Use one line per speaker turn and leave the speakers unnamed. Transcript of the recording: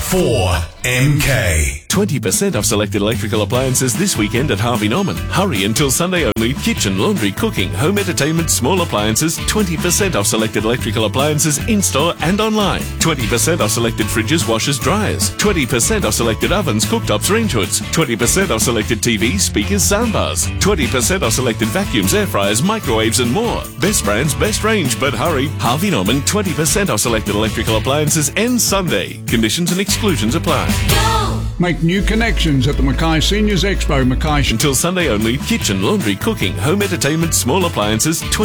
4MK.
20% off selected electrical appliances this weekend at Harvey Norman. Hurry until Sunday only. Kitchen, laundry, cooking, home entertainment, small appliances. 20% off selected electrical appliances in-store and online. 20% off selected fridges, washers, dryers. 20% off selected ovens, cooktops, range hoods. 20% off selected TVs, speakers, soundbars. 20% off selected vacuums, air fryers, microwaves and more. Best brands, best range, but hurry. Harvey Norman, 20% off selected electrical appliances ends Sunday. Conditions and exclusions apply.
Go!
Make new connections at the Mackay Seniors Expo, Mackay.
Until Sunday only. Kitchen, laundry, cooking, home entertainment, small appliances.